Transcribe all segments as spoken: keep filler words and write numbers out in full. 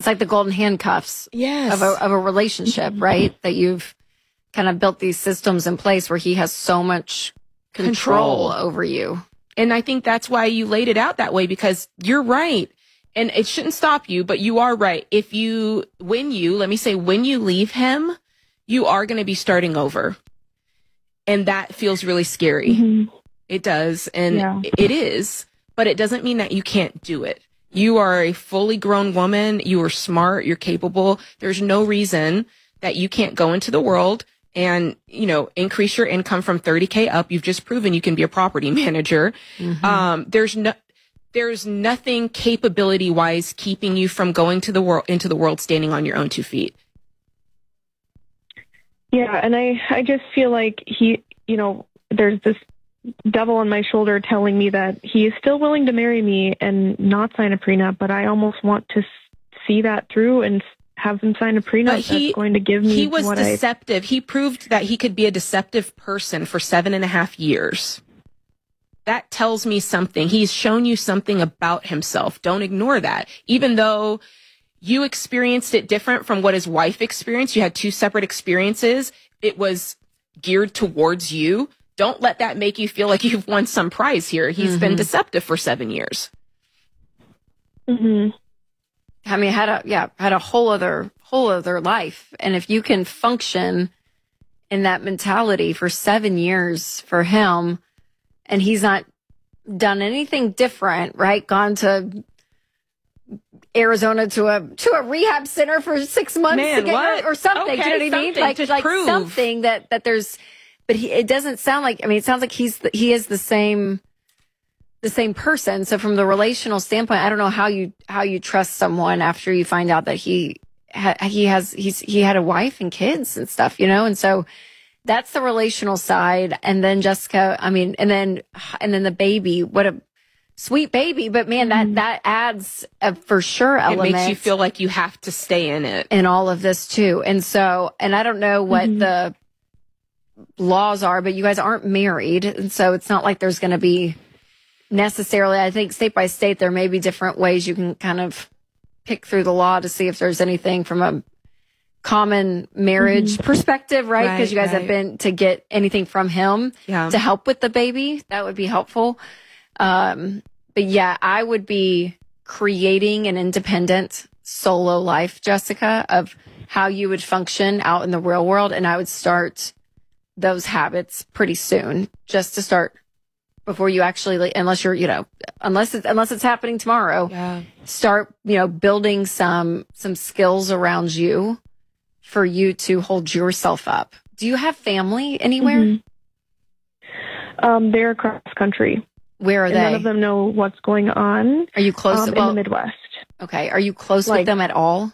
like the golden handcuffs yes. of a, of a relationship, right? That you've kind of built these systems in place where he has so much control, control over you. And I think that's why you laid it out that way, because you're right. And it shouldn't stop you, but you are right. If you, when you, let me say, when you leave him, you are going to be starting over. And that feels really scary. Mm-hmm. It does. And yeah. it is, but it doesn't mean that you can't do it. You are a fully grown woman. You are smart. You're capable. There's no reason that you can't go into the world and, you know, increase your income from thirty K up. You've just proven you can be a property manager. Mm-hmm. Um, there's no, there's nothing capability wise keeping you from going to the world, into the world, standing on your own two feet. Yeah. And I, I just feel like he, you know, there's this devil on my shoulder telling me that he is still willing to marry me and not sign a prenup, but I almost want to see that through and have him sign a prenup he, that's going to give me he was what deceptive. I... He proved that he could be a deceptive person for seven and a half years. That tells me something. He's shown you something about himself. Don't ignore that. Even though you experienced it different from what his wife experienced, you had two separate experiences. It was geared towards you. Don't let that make you feel like you've won some prize here. He's mm-hmm. been deceptive for seven years. Mm-hmm. I mean, had a, yeah, had a whole other, whole other life. And if you can function in that mentality for seven years for him, and he's not done anything different, right? Gone to Arizona to a, to a rehab center for six months Man, to get what? or something. Okay, do you know what I mean? Like, like prove. something that, that there's, but he, it doesn't sound like, I mean, it sounds like he's, the, he is the same, the same person. So from the relational standpoint, I don't know how you, how you trust someone after you find out that he, ha, he has, he's, he had a wife and kids and stuff, you know? And so that's the relational side. And then Jessica, I mean, and then, and then the baby, what a sweet baby, but man, that, that adds a for sure element. It makes you feel like you have to stay in it. In all of this too. And so, and I don't know what mm-hmm. the laws are, but you guys aren't married. And so it's not like there's going to be necessarily, I think state by state, there may be different ways you can kind of pick through the law to see if there's anything from a common marriage mm-hmm. perspective, right? Because right, you guys right. have been to get anything from him yeah. to help with the baby. That would be helpful. Um, but yeah, I would be creating an independent solo life, Jessica, of how you would function out in the real world. And I would start those habits pretty soon, just to start before you actually, unless you're, you know, unless it's, unless it's happening tomorrow, yeah. start, you know, building some, some skills around you for you to hold yourself up. Do you have family anywhere? Mm-hmm. Um, they're across country. Where are and they? None of them know what's going on. Are you close um, to, well, in the Midwest? Okay. Are you close like, with them at all?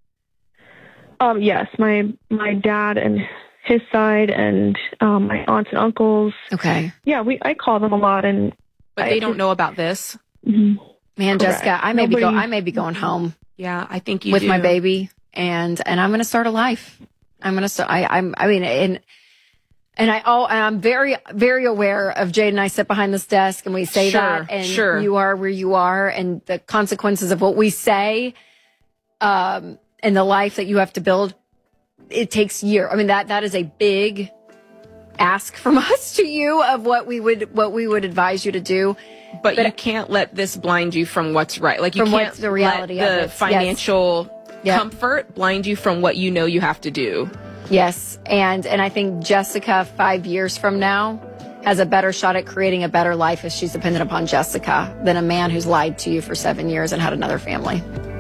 Um, yes, my, my dad and his side and, um, my aunts and uncles. Okay. Yeah. We, I call them a lot and. But I, they don't know about this. Mm-hmm. Man, Correct. Jessica, I may Nobody, be go, I may be going home. Yeah. I think you with do. my baby and, and I'm going to start a life. I'm going to start, I, I'm, I mean, and, and I, oh, and I'm very, very aware of Jade and I sit behind this desk and we say sure, that and sure. you are where you are and the consequences of what we say, um, and the life that you have to build. It takes years. I mean, that, that is a big ask from us to you of what we would, what we would advise you to do. But, but you can't let this blind you from what's right. Like you can't the reality let of the it. financial yes. comfort yep. blind you from what you know you have to do. Yes. And, and I think Jessica five years from now has a better shot at creating a better life if she's dependent upon Jessica than a man who's lied to you for seven years and had another family.